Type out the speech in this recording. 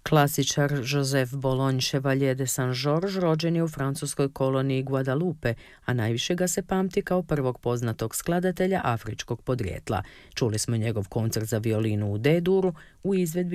Klasičar Joseph Bologne Chevalier de Saint-Georges rođen je u francuskoj koloniji Guadalupe, a najviše ga se pamti kao prvog poznatog skladatelja afričkog podrijetla. Čuli smo njegov koncert za violinu u D-duru u izvedbi